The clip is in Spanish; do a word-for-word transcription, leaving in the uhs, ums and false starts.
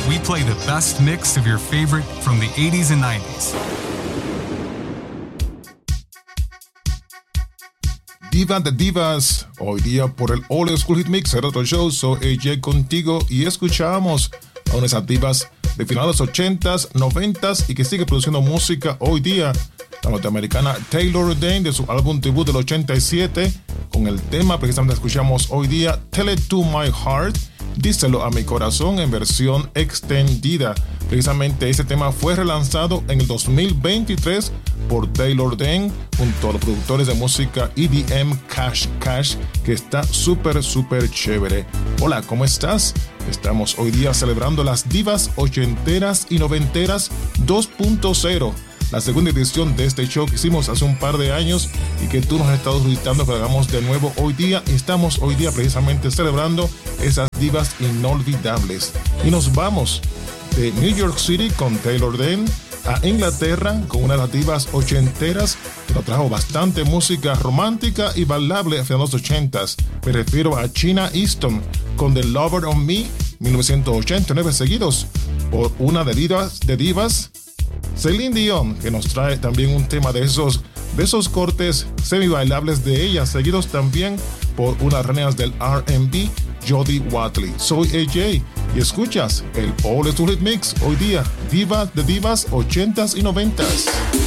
we play the best mix of your favorite from the eighties and nineties. Diva de Divas, hoy día por el Old School Hit Mix, el otro show, soy A J contigo y escuchamos a unas divas de finales de los ochentas, noventas y que sigue produciendo música hoy día. La norteamericana Taylor Dayne de su álbum debut del ochenta y siete, con el tema precisamente escuchamos hoy día Tell It to My Heart, Díselo a mi corazón en versión extendida. Precisamente ese tema fue relanzado en el dos mil veintitrés por Taylor Dayne junto a los productores de música E D M Cash Cash, que está súper súper chévere. Hola, ¿cómo estás? Estamos hoy día celebrando las divas ochenteras y noventeras dos punto cero, la segunda edición de este show que hicimos hace un par de años y que tú nos has estado solicitando que hagamos de nuevo hoy día. Estamos hoy día precisamente celebrando esas divas inolvidables. Y nos vamos de New York City con Taylor Dayne a Inglaterra con una de las divas ochenteras que nos trajo bastante música romántica y bailable a finales de los ochentas. Me refiero a China Easton con The Lover of Me, mil novecientos ochenta y nueve, seguidos por una de divas, de divas Celine Dion, que nos trae también un tema de esos, de esos cortes semi-bailables de ella, seguidos también por unas reinas del R and B, Jody Watley. Soy A J y escuchas el Old School Hit Mix, hoy día, diva de divas ochentas y noventas.